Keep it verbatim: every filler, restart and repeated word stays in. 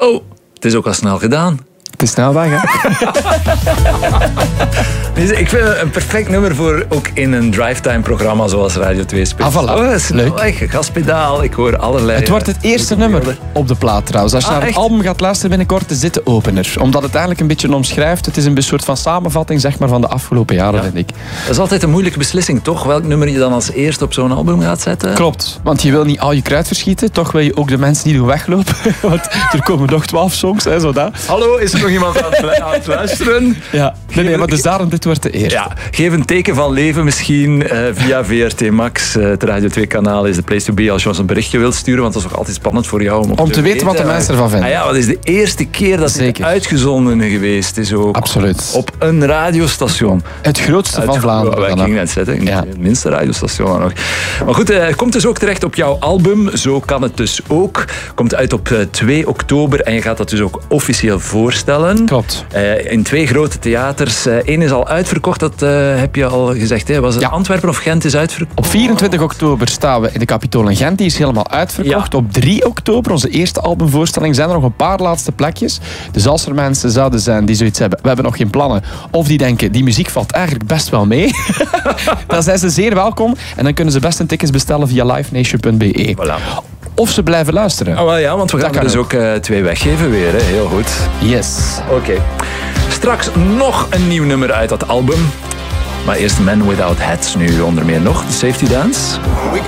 Oh, het is ook al snel gedaan. Het is snel weg, hè? Dus ik vind het een perfect nummer voor ook in een drivetime-programma zoals Radio twee speelt. Ah, voilà. Oh, snel Leuk. weg, gaspedaal, ik hoor allerlei... Het wordt het eerste nummer op de plaat trouwens. Als je Ah, naar het echt? album gaat luisteren binnenkort, is dit de opener. Omdat het eigenlijk een beetje omschrijft. Het is een soort van samenvatting zeg maar, van de afgelopen jaren, Ja. vind ik. Dat is altijd een moeilijke beslissing, toch? Welk nummer je dan als eerste op zo'n album gaat zetten? Klopt, want je wil niet al je kruid verschieten. Toch wil je ook de mensen niet doen weglopen. Want er komen nog twaalf songs, hè, zo dat. Hallo, is er nog iemand aan het, aan het luisteren? Ja, nee, nee, maar dus daarom, dit wordt de eerste. Ja, geef een teken van leven misschien uh, via V R T Max. Uh, het Radio twee kanaal is de place to be als je ons een berichtje wilt sturen, want dat is nog altijd spannend voor jou om, op Om te weten wat de mensen ervan vinden. Ah ja, wat is de eerste keer dat Zeker. het uitgezonden geweest is ook. Absoluut. Op een radiostation. Het grootste van Vlaanderen. Wij dan gingen ook. net zetten. Ja. Het minste radiostation dan nog. Maar goed, het uh, komt dus ook terecht op jouw album. Zo kan het dus ook. Komt uit op uh, twee oktober en je gaat dat dus ook officieel voorstellen. Klopt. Uh, in twee grote theaters. Eén uh, is al uitverkocht, dat uh, heb je al gezegd. Hè? Was het Ja. Antwerpen of Gent is uitverkocht? Op vierentwintig oktober staan we in de Capitool in Gent. Die is helemaal uitverkocht. Ja. Op drie oktober, onze eerste albumvoorstelling, zijn er nog een paar laatste plekjes. Dus als er mensen zouden zijn die zoiets hebben, we hebben nog geen plannen, of die denken, die muziek valt eigenlijk best wel mee, dan zijn ze zeer welkom. En dan kunnen ze best een tickets bestellen via livenation punt b e. Voilà. Of ze blijven luisteren. Oh, wel ja, want we gaan Dat er kan dus ook. ook uh, twee weggeven weer. Hè? Heel goed. Yes. Oké. Okay. Straks nog een nieuw nummer uit dat album. Maar eerst Men Without Hats nu onder meer nog. De Safety Dance.